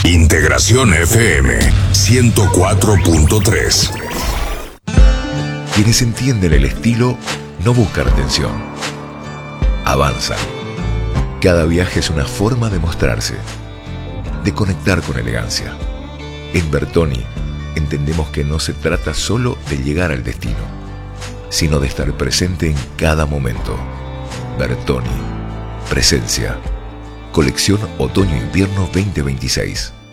Integración FM 104.3. Quienes entienden el estilo no buscan atención, avanzan. Cada viaje es una forma de mostrarse, de conectar con elegancia. En Bertoni entendemos que no se trata solo de llegar al destino, sino de estar presente en cada momento. Bertoni, presencia. Colección Otoño-Invierno 2026.